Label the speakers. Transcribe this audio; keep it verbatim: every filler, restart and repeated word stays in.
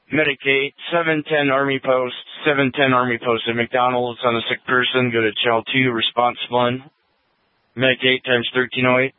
Speaker 1: Medic eight, seven ten Army Post, seven ten Army Post at McDonald's on a sick person. Go to Channel two, Response one. Medic eight times thirteen oh eight.